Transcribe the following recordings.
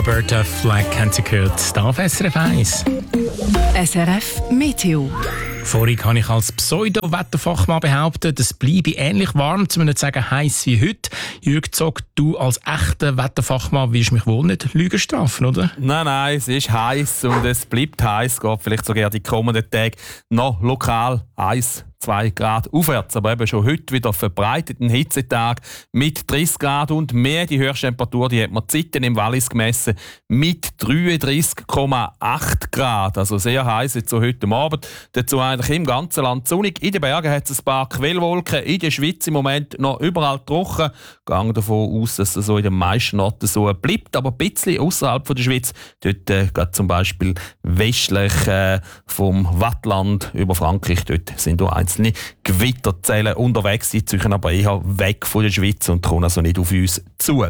Roberta Flack haben Sie gehört. Hier auf SRF 1. SRF Meteo. Vorhin habe ich als Pseudo-Wetterfachmann behauptet, es bleibe ähnlich warm, um nicht zu sagen heiß wie heute. Jürg Zog, du als echter Wetterfachmann willst mich wohl nicht Lügen strafen, oder? Nein, es ist heiß und es bleibt heiß. Geht vielleicht sogar die kommenden Tage noch lokal 1-2 Grad aufwärts. Aber eben schon heute wieder verbreiteten Hitzetag mit 30 Grad und mehr. Die Höchsttemperatur, die hat man Zeiten im Wallis gemessen mit 33,8 Grad. Also sehr heiß jetzt so heute Abend. Dazu eigentlich im ganzen Land sonnig. In den Bergen hat es ein paar Quellwolken. In der Schweiz im Moment noch überall trocken. Ich gehe davon aus, dass es so in den meisten Orten so bleibt. Aber ein bisschen außerhalb der Schweiz, dort geht zum Beispiel westlich vom Wattland über Frankreich, dort sind auch einzelne Gewitterzellen unterwegs. Die ziehen aber eher weg von der Schweiz und kommen also nicht auf uns zu.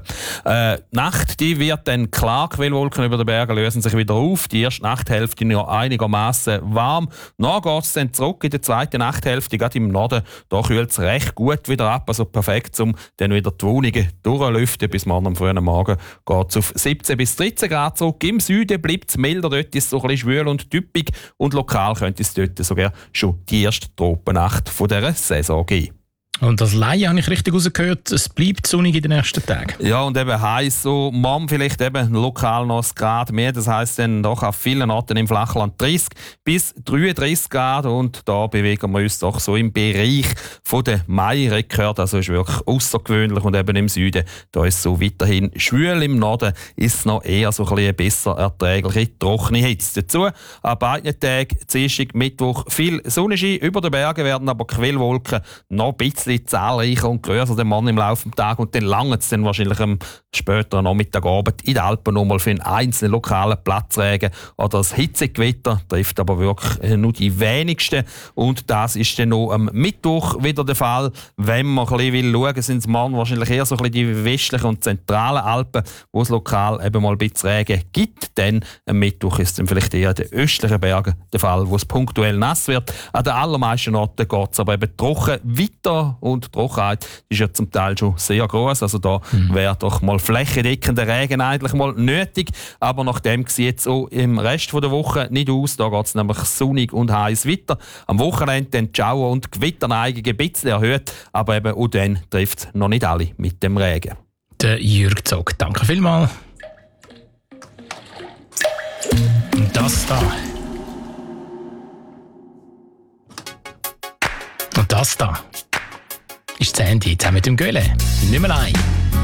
Nacht, die wird dann klar, Quellwolken über den Bergen lösen sich wieder auf. Die erste Nachthälfte noch einigermaßen warm. Dann geht es dann zurück in der zweiten Nachthälfte, gerade im Norden. Da kühlt es recht gut wieder ab, also perfekt, um dann wieder die Wohnungen durchlüften. Bis morgen am frühen Morgen geht es auf 17 bis 13 Grad zurück. Im Süden bleibt es milder, dort ist es so ein bisschen schwül und typisch. Und lokal könnte es dort sogar schon die erste Tropennacht dieser Saison geben. Und das Laie habe ich richtig rausgehört, es bleibt sonnig in den nächsten Tagen. Ja, und eben heiß, so morgen vielleicht eben lokal noch ein Grad mehr. Das heisst dann doch auf vielen Orten im Flachland 30 bis 33 Grad. Und da bewegen wir uns doch so im Bereich von der Mai-Rekord. Also ist wirklich außergewöhnlich. Und eben im Süden, da ist es so weiterhin schwül. Im Norden ist es noch eher so ein bisschen besser erträgliche, trockene Hitze. Dazu an beiden Tagen, Dienstag, Mittwoch, viel Sonnenschein. Über den Bergen werden aber Quellwolken noch ein bisschen zahlreicher und grösser den Mann im Laufe des Tages. Und dann langt es dann wahrscheinlich am späteren Nachmittagabend in den Alpen nochmal für einen einzelnen lokalen Platzregen oder das Hitzegewitter. Trifft aber wirklich nur die wenigsten. Und das ist dann noch am Mittwoch wieder der Fall. Wenn man ein bisschen schauen will, sind es morgen wahrscheinlich eher so ein bisschen die westlichen und zentralen Alpen, wo es lokal eben mal ein bisschen Regen gibt. Dann am Mittwoch ist es dann vielleicht eher in den östlichen Bergen der Fall, wo es punktuell nass wird. An den allermeisten Orten geht es aber eben trocken weiter. Und die Trockenheit ist ja zum Teil schon sehr groß. Also da wäre doch mal flächendeckender Regen eigentlich mal nötig. Aber nachdem sieht es auch im Rest der Woche nicht aus. Da geht es nämlich sonnig und heiß weiter. Am Wochenende dann die Schauer- und Gewitterneigung ein bisschen erhöht. Aber eben auch dann trifft es noch nicht alle mit dem Regen. Der Jürg Zog, danke vielmals. Und das da. Und das da ist das Handy zusammen mit dem Göhle. Nicht mehr allein.